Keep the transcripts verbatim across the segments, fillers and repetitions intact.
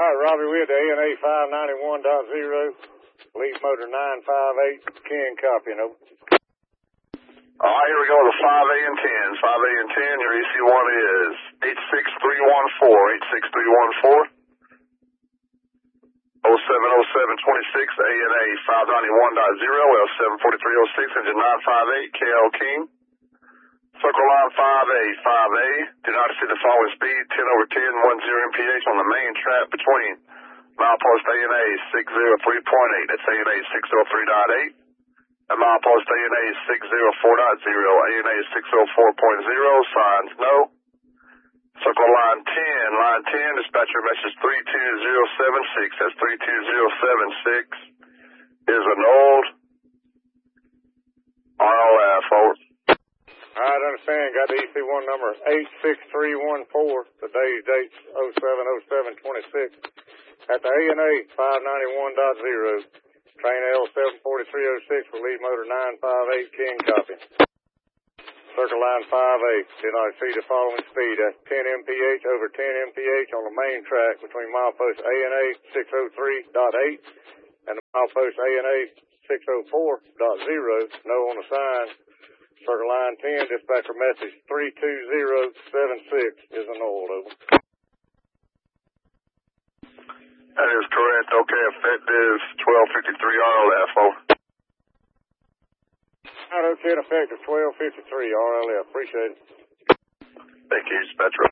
right, Robbie, we're at A N A five ninety-one point zero, lead motor nine five eight, Ken copy, no. All right, here we go with the five A and ten. five A and ten, your E C one is eight six three one four, eight six three one four. oh seven oh seven twenty-six, A N A five ninety-one point zero, L seven forty-three oh six, engine nine five eight, K L King. Circle line five A, five A, do not exceed the following speed, ten over ten, ten M P H on the main track between milepost A N A six oh three point eight, that's A N A six oh three point eight, and milepost A N A six oh four point zero, A N A six oh four point zero, signs no. Circle line ten, line ten, dispatcher message three two zero seven six, that's three two zero seven six, is an old R L F, over. All right, understand. Got the E C one number eight six three one four. Today's date's oh seven oh seven twenty-six. At the A N A five ninety-one point zero. Train L seven forty-three oh six with lead motor nine five eight, King copy. Circle line five A. Did not exceed the following speed. That's ten M P H over ten M P H on the main track between milepost A N A six oh three point eight and the milepost A N A six oh four point zero. No on the sign. Circle line ten, dispatcher message three two zero seven six is an old over. That is correct. Okay, effect is twelve fifty-three R L F, over. All right, okay, effective twelve fifty-three R L F. Appreciate it. Thank you, dispatcher.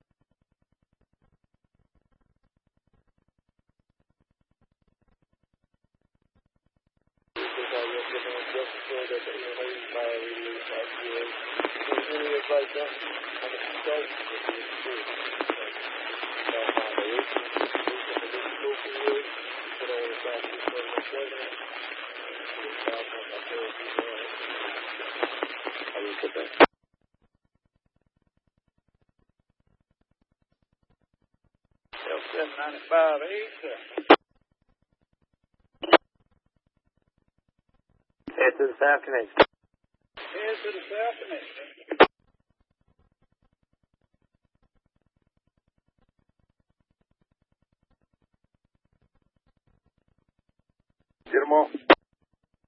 L seven ninety-five eight. Head to the south connection. Head to the south connection. Get them off.